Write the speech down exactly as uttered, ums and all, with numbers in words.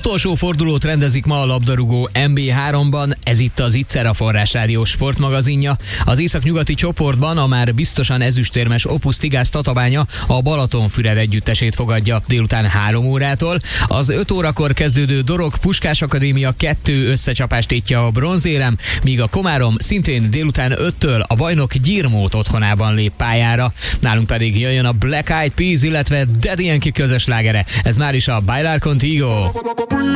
utolsó fordulót rendezik ma a labdarúgó en bé háromban, ez itt az Ittszer, a Forrás Rádió sportmagazinja. Az északnyugati csoportban a már biztosan ezüstérmes Opus Tigász Tatabánya a Balatonfüred együttesét fogadja délután három órától. Az öt órakor kezdődő Dorog Puskás Akadémia kettő összecsapást tétje a bronzérem, míg a Komárom szintén délután öttől a bajnok Gyirmót otthonában lép pályára. Nálunk pedig jöjjön a Black Eyed Peas, illetve Daddy Yankee közös slágere. Ez már is a Bailar Contigo.